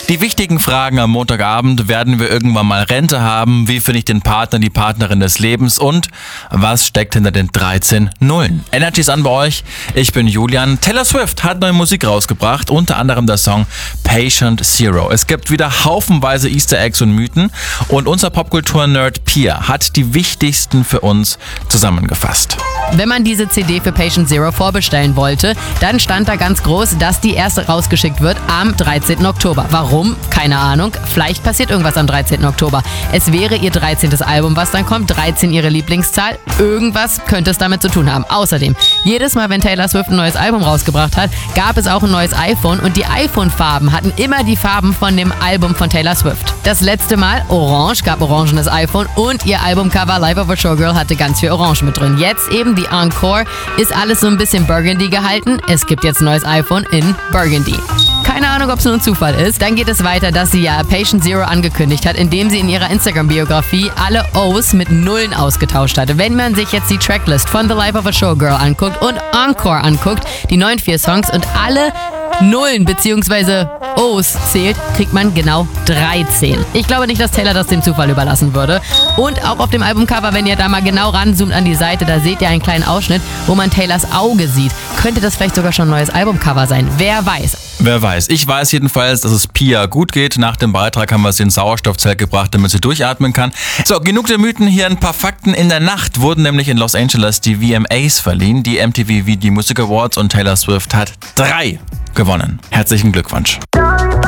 Die wichtigen Fragen am Montagabend: Werden wir irgendwann mal Rente haben? Wie finde ich den Partner, die Partnerin des Lebens? Und was steckt hinter den 13 Nullen? Energy ist an bei euch. Ich bin Julian. Taylor Swift hat neue Musik rausgebracht, unter anderem der Song Patient Zero. Es gibt wieder haufenweise Easter Eggs und Mythen und unser Popkultur-Nerd Pia hat die wichtigsten für uns zusammengefasst. Wenn man diese CD für Patient Zero vorbestellen wollte, dann stand da ganz groß, dass die erste rausgeschickt wird am 13. Oktober. Warum? Keine Ahnung. Vielleicht passiert irgendwas am 13. Oktober. Es wäre ihr 13. Album, was dann kommt. 13 ihre Lieblingszahl. Irgendwas könnte es damit zu tun haben. Außerdem, jedes Mal, wenn Taylor Swift ein neues Album rausgebracht hat, gab es auch ein neues iPhone und die iPhone-Farben hatten immer die Farben von dem Album von Taylor Swift. Das letzte Mal Orange, gab orangenes iPhone und ihr Albumcover Life of a Showgirl hatte ganz viel Orange mit drin. Jetzt eben die Encore, ist alles so ein bisschen Burgundy gehalten. Es gibt jetzt ein neues iPhone in Burgundy. Keine Ahnung, ob es nur ein Zufall ist. Dann geht es weiter, dass sie ja Patient Zero angekündigt hat, indem sie in ihrer Instagram-Biografie alle O's mit Nullen ausgetauscht hatte. Wenn man sich jetzt die Tracklist von The Life of a Showgirl anguckt und Encore anguckt, die neuen 4 Songs und alle Nullen bzw. O's zählt, kriegt man genau 13. Ich glaube nicht, dass Taylor das dem Zufall überlassen würde. Und auch auf dem Albumcover, wenn ihr da mal genau ranzoomt an die Seite, da seht ihr einen kleinen Ausschnitt, wo man Taylors Auge sieht. Könnte das vielleicht sogar schon ein neues Albumcover sein? Wer weiß. Wer weiß. Ich weiß jedenfalls, dass es Pia gut geht. Nach dem Beitrag haben wir sie ins Sauerstoffzelt gebracht, damit sie durchatmen kann. So, genug der Mythen, hier ein paar Fakten. In der Nacht wurden nämlich in Los Angeles die VMAs verliehen, die MTV Video Music Awards, und Taylor Swift hat 3 gewonnen. Herzlichen Glückwunsch.